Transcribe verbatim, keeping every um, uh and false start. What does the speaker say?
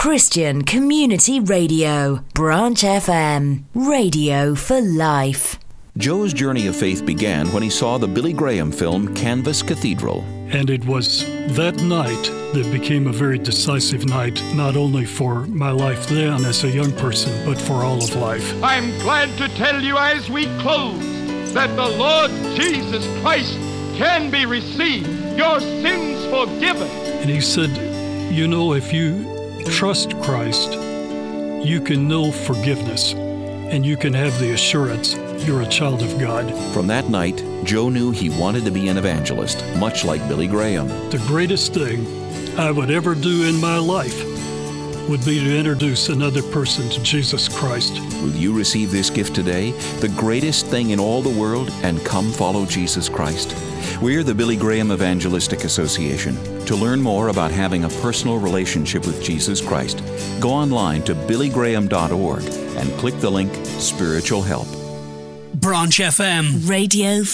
Christian Community Radio, Branch F M, radio for life. Joe's journey of faith began when he saw the Billy Graham film Canvas Cathedral. And it was that night that became a very decisive night, not only for my life then as a young person, but for all of life. I'm glad to tell you as we close that the Lord Jesus Christ can be received, your sins forgiven. And he said, you know, if you trust Christ, you can know forgiveness, and you can have the assurance you're a child of God. From that night, Joe knew he wanted to be an evangelist, much like Billy Graham. The greatest thing I would ever do in my life would be to introduce another person to Jesus Christ. Will you receive this gift today, the greatest thing in all the world, and come follow Jesus Christ? We're the Billy Graham Evangelistic Association. To learn more about having a personal relationship with Jesus Christ, go online to billy graham dot org and click the link Spiritual Help. Branch F M. Radio